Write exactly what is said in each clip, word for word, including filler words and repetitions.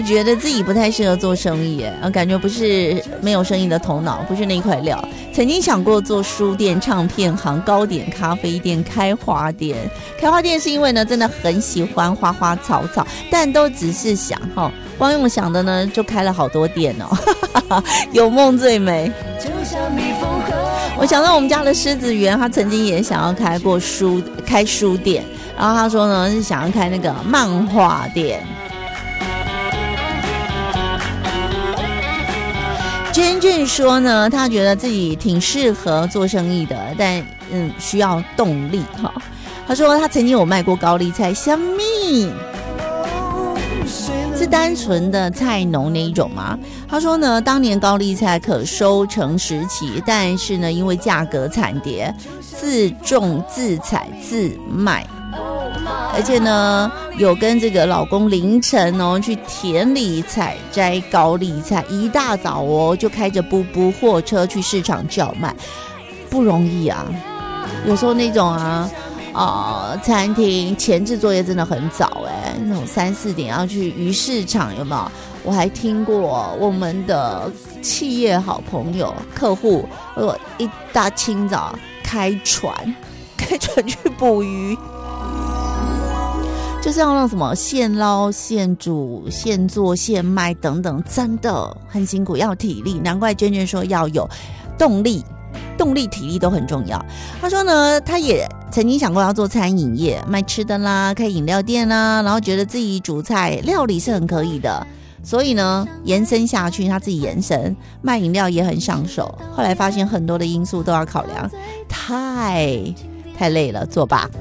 觉得自己不太适合做生意，啊，感觉不是没有生意的头脑，不是那块料。曾经想过做书店、唱片行、糕点咖啡店、开花店。开花店是因为呢，真的很喜欢花花草草，但都只是想哈，光用想的呢，就开了好多店哦。有梦最美。我想到我们家的狮子园，他曾经也想要开过书开书店，然后他说呢是想要开那个漫画店。娟娟说呢，她觉得自己挺适合做生意的，但嗯需要动力哈。她说她曾经有卖过高丽菜，香蜜是单纯的菜农那一种吗？她说呢，当年高丽菜可收成时期，但是呢因为价格惨跌，自种自采自卖。而且呢有跟这个老公凌晨哦去田里采摘高丽菜，一大早哦就开着布布货车去市场叫卖，不容易啊。有时候那种啊呃餐厅前置作业真的很早哎，那种三四点要去鱼市场，有没有？我还听过我们的企业好朋友客户呃一大清早开船开船去捕鱼，就是要让什么现捞现煮现做现卖等等，真的很辛苦，要体力。难怪娟娟说要有动力，动力体力都很重要。他说呢，他也曾经想过要做餐饮业，卖吃的啦，开饮料店啦，然后觉得自己煮菜料理是很可以的，所以呢延伸下去，他自己延伸卖饮料也很上手。后来发现很多的因素都要考量，太太累了，作罢。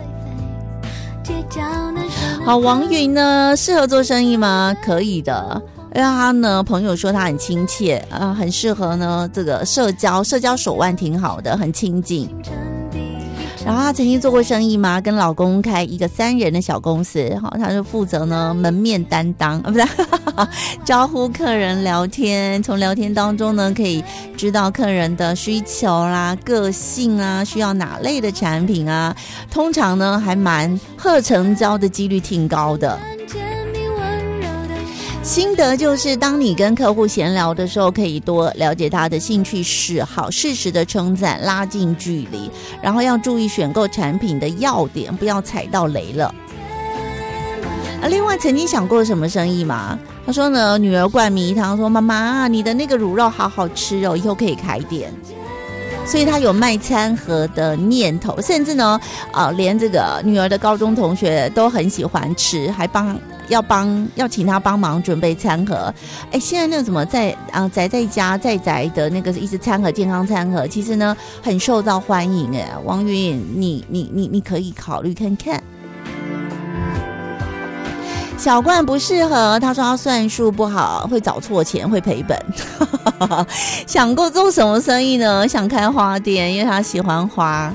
好，王云呢适合做生意吗？可以的，因为他呢朋友说他很亲切啊、呃，很适合呢这个社交，社交手腕挺好的，很亲近。然后他曾经做过生意吗？跟老公开一个三人的小公司，好，他就负责呢门面担当啊，不是招呼客人聊天，从聊天当中呢可以知道客人的需求啦、个性啊，需要哪类的产品啊，通常呢还蛮贺成交的几率挺高的。心得就是，当你跟客户闲聊的时候，可以多了解他的兴趣嗜好，适时的称赞，拉近距离，然后要注意选购产品的要点，不要踩到雷了。啊，另外曾经想过什么生意吗？他说呢，女儿灌迷汤说，妈妈，你的那个卤肉好好吃哦，以后可以开店。所以他有卖餐盒的念头，甚至呢，呃，连这个女儿的高中同学都很喜欢吃，还帮要帮要请他帮忙准备餐盒。哎，现在那个什么在啊、呃、宅在家在宅的那个一直餐盒健康餐盒，其实呢很受到欢迎哎。王云，你你你你可以考虑看看。小冠不适合，他说他算术不好，会找错钱，会赔本。想过做什么生意呢？想开花店，因为他喜欢花。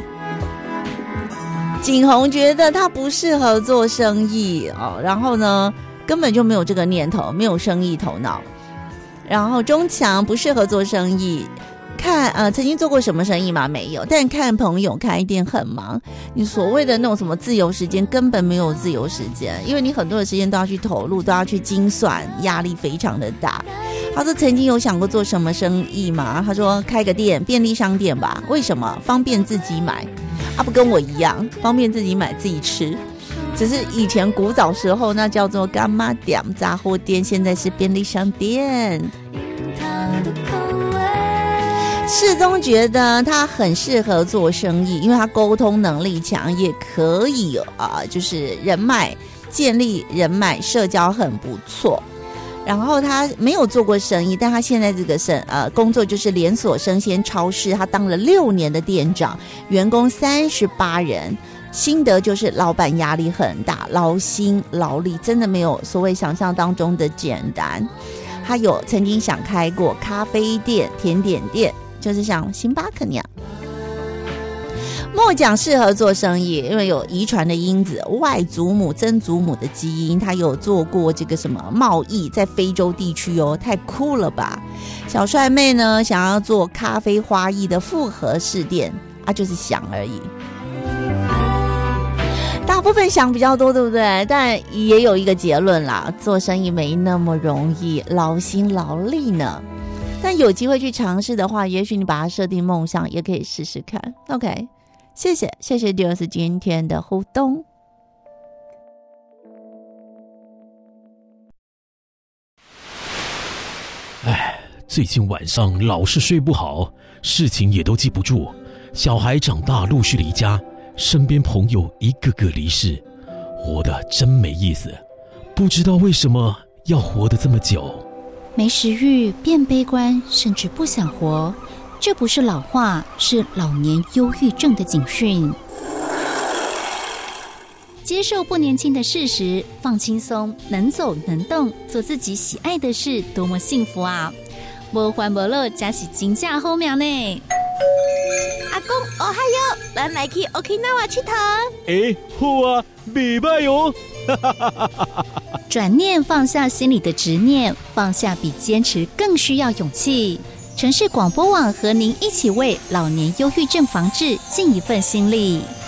景洪觉得他不适合做生意哦，然后呢根本就没有这个念头，没有生意头脑。然后钟强不适合做生意，看呃曾经做过什么生意吗？没有，但看朋友开店很忙。你所谓的那种什么自由时间，根本没有自由时间，因为你很多的时间都要去投入，都要去精算，压力非常的大。他说曾经有想过做什么生意吗？他说开个店，便利商店吧。为什么？方便自己买啊，不跟我一样，方便自己买自己吃。只是以前古早时候那叫做干妈店、杂货店，现在是便利商店。世宗觉得他很适合做生意，因为他沟通能力强，也可以啊、呃，就是人脉建立人脉，社交很不错。然后他没有做过生意，但他现在这个生呃工作就是连锁生鲜超市，他当了六年的店长，员工三十八人。心得就是老板压力很大，劳心劳力，真的没有所谓想象当中的简单。他有曾经想开过咖啡店、甜点店，就是像星巴克那样。末奖适合做生意，因为有遗传的因子，外祖母、曾祖母的基因。他有做过这个什么贸易，在非洲地区哦，太酷了吧！小帅妹呢，想要做咖啡花艺的复合式店啊，就是想而已。大部分想比较多，对不对？但也有一个结论啦，做生意没那么容易，劳心劳力呢。但有机会去尝试的话，也许你把它设定梦想，也可以试试看。OK， 谢谢谢谢 Dios 今天的互动。 哎，最近晚上老是睡不好，事情也都记不住，小孩长大陆续离家，身边朋友一个个离世，活得真没意思，不知道为什么要活得这么久。 没食欲变悲观，甚至不想活，这不是老化，是老年忧郁症的警讯。接受不年轻的事实，放轻松，能走能动，做自己喜爱的事，多么幸福啊！没欢没乐，加是真正好命呢。 阿公，哦嗨哟，咱来去 Okinawa 佚佗。 哎，好啊，袂歹哦。 转念放下心里的执念，放下比坚持更需要勇气。城市广播网和您一起为老年忧郁症防治尽一份心力。